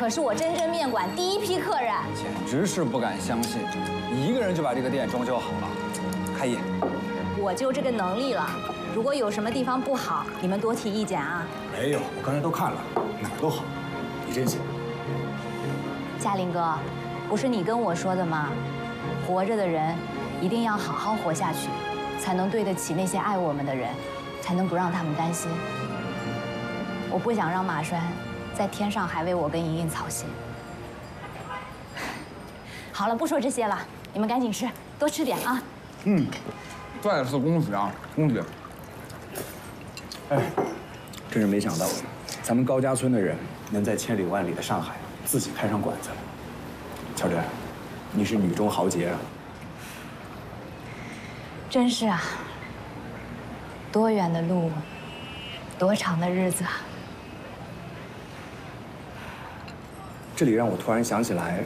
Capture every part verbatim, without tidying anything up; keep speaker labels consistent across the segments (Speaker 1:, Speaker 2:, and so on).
Speaker 1: 可是我真真面馆第一批客人。
Speaker 2: 简直是不敢相信，你一个人就把这个店装修好了，开业。
Speaker 1: 我就这个能力了，如果有什么地方不好，你们多提意见啊。
Speaker 3: 没有，我刚才都看了，哪儿都好，你真行。
Speaker 1: 嘉林哥，不是你跟我说的吗？活着的人一定要好好活下去，才能对得起那些爱我们的人，才能不让他们担心。我不想让马栓在天上还为我跟莹莹操心。好了，不说这些了，你们赶紧吃，多吃点啊。
Speaker 2: 嗯，再次恭喜啊，恭喜！
Speaker 3: 哎，真是没想到，咱们高家村的人能在千里万里的上海自己开上馆子。乔珍，你是女中豪杰啊！
Speaker 1: 真是啊，多远的路，多长的日子啊！
Speaker 3: 这里让我突然想起来，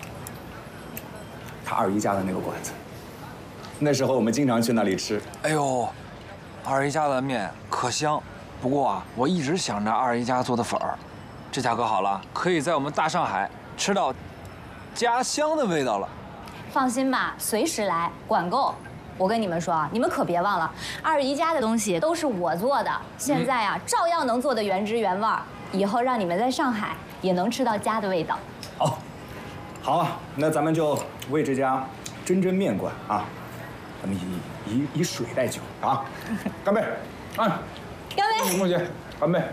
Speaker 3: 他二姨家的那个馆子。那时候我们经常去那里吃。
Speaker 2: 哎呦，二姨家的面可香。不过啊，我一直想着二姨家做的粉儿，这下可好了，可以在我们大上海吃到家乡的味道了。
Speaker 1: 放心吧，随时来，管够。我跟你们说啊，你们可别忘了，二姨家的东西都是我做的，现在啊，照样能做的原汁原味儿。以后让你们在上海也能吃到家的味道。
Speaker 3: 好，好啊，那咱们就为这家真真面馆啊，咱们以以以水代酒啊，干杯！啊，
Speaker 1: 干杯！
Speaker 2: 梦姐，干杯！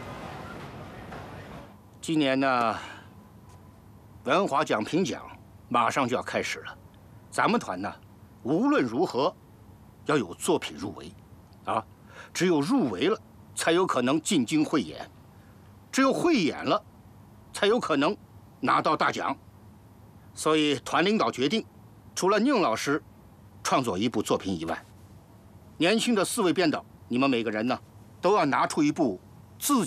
Speaker 4: 今年呢，文华奖评奖马上就要开始了，咱们团呢，无论如何要有作品入围，啊，只有入围了，才有可能进京汇演。只有汇演了，才有可能拿到大奖。所以团领导决定，除了宁老师创作一部作品以外，年轻的四位编导，你们每个人呢都要拿出一部自己